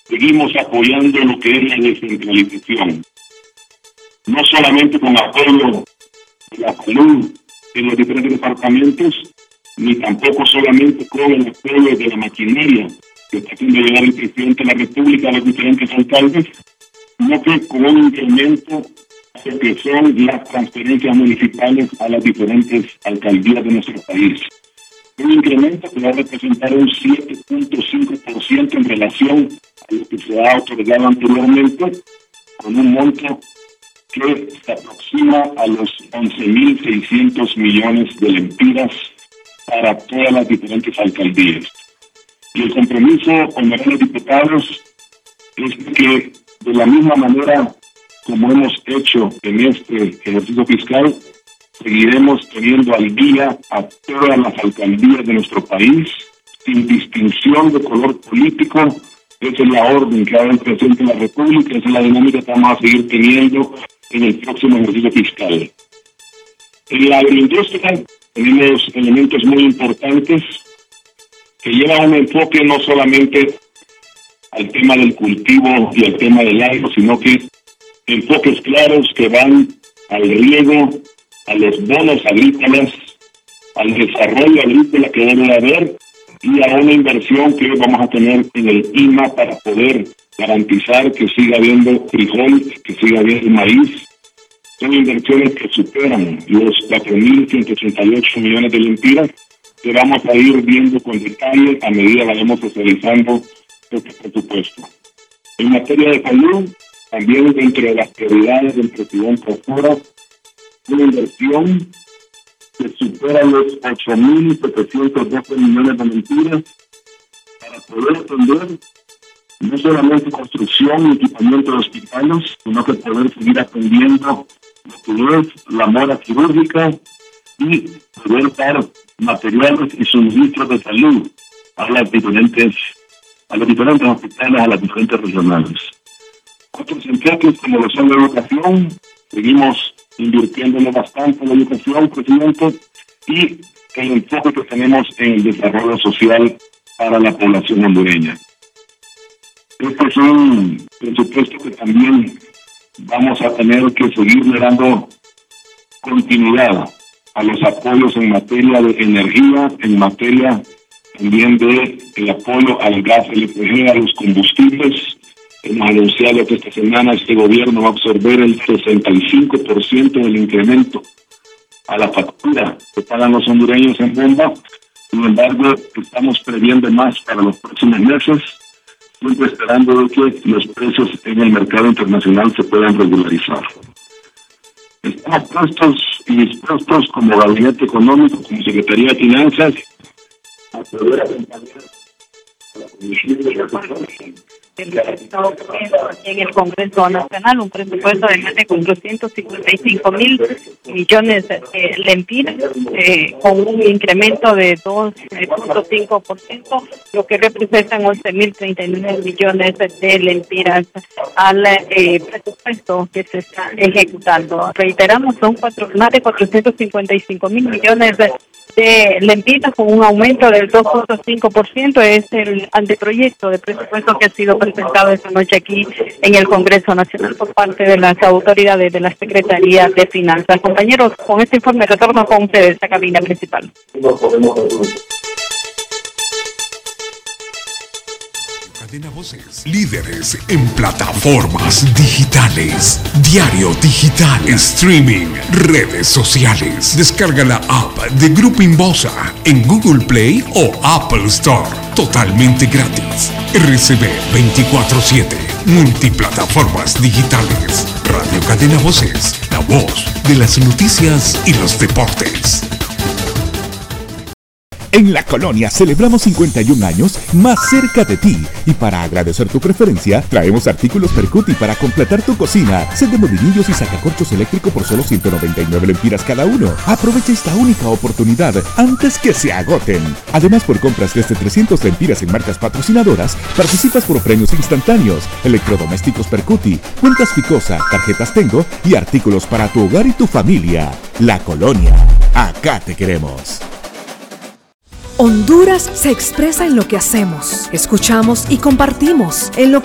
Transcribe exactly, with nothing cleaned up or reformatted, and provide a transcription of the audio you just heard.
seguimos apoyando lo que es la descentralización, no solamente con apoyo de la salud en los diferentes departamentos, ni tampoco solamente con el apoyo de la maquinaria que está haciendo llegar el presidente de la República a los diferentes alcaldes, sino que con un incremento de lo que son las transferencias municipales a las diferentes alcaldías de nuestro país. Un incremento que va a representar un siete punto cinco por ciento en relación a lo que se ha otorgado anteriormente, con un monto que se aproxima a los once mil seiscientos millones de lempiras para todas las diferentes alcaldías. Y el compromiso, honorables diputados, es que de la misma manera como hemos hecho en este ejercicio fiscal, seguiremos teniendo al día a todas las alcaldías de nuestro país, sin distinción de color político. Esa es la orden que ha dado el presidente de la República, esa es la dinámica que vamos a seguir teniendo en el próximo ejercicio fiscal. En la agroindustria tenemos elementos muy importantes que llevan un enfoque no solamente al tema del cultivo y al tema del agro, sino que enfoques claros que van al riego, a los bonos agrícolas, al desarrollo agrícola que debe haber y a una inversión que vamos a tener en el I M A para poder garantizar que siga habiendo frijol, que siga habiendo maíz. Son inversiones que superan los cuatro mil ciento ochenta y ocho millones de lempiras que vamos a ir viendo con detalle a medida que vayamos socializando este presupuesto. En materia de salud, también dentro de las prioridades del presidente Ahora, una inversión que supera los ocho mil setecientos doce millones de lempiras para poder atender no solamente construcción y equipamiento de hospitales, sino que poder seguir atendiendo lo que es la mora quirúrgica y poder dar materiales y suministros de salud a las diferentes, a los diferentes hospitales, a las diferentes regionales. Otros enfoques como lo son la educación, seguimos invirtiéndolo bastante en la educación, presidente, y el enfoque que tenemos en el desarrollo social para la población hondureña. Este es un presupuesto que también vamos a tener que seguirle dando continuidad a los apoyos en materia de energía, en materia también de el apoyo al gas L P G, a los combustibles. Hemos anunciado que esta semana este gobierno va a absorber el sesenta y cinco por ciento del incremento a la factura que pagan los hondureños en bomba. Sin embargo, estamos previendo más para los próximos meses, siempre esperando de que los precios en el mercado internacional se puedan regularizar. Estamos prestos y dispuestos como Gabinete Económico, como Secretaría de Finanzas, a poder acompañar a la Comisión de Recursos en el Congreso Nacional, un presupuesto de más de cuatrocientos cincuenta y cinco mil millones de lempiras, eh, con un incremento de dos punto cinco por ciento, lo que representan once mil treinta y nueve millones de lempiras al eh, presupuesto que se está ejecutando. Reiteramos, son cuatro, más de cuatrocientos cincuenta y cinco mil millones de de lempiras con un aumento del dos punto cinco por ciento. Es el anteproyecto de presupuesto que ha sido presentado esta noche aquí en el Congreso Nacional por parte de las autoridades de la Secretaría de Finanzas. Compañeros, con este informe retorno con ustedes a cabina principal. Cadena Voces, líderes en plataformas digitales, diario digital, streaming, redes sociales. Descarga la app de Grupo Inbosa en Google Play o Apple Store, totalmente gratis. R C B veinticuatro siete, multiplataformas digitales. Radio Cadena Voces, la voz de las noticias y los deportes. En La Colonia celebramos cincuenta y un años más cerca de ti. Y para agradecer tu preferencia, traemos artículos Percuti para completar tu cocina. Set de molinillos y sacacorchos eléctrico por solo ciento noventa y nueve lempiras cada uno. Aprovecha esta única oportunidad antes que se agoten. Además, por compras desde trescientas lempiras en marcas patrocinadoras, participas por premios instantáneos, electrodomésticos Percuti, cuentas Ficosa, tarjetas Tengo y artículos para tu hogar y tu familia. La Colonia, acá te queremos. Honduras se expresa en lo que hacemos, escuchamos y compartimos, en lo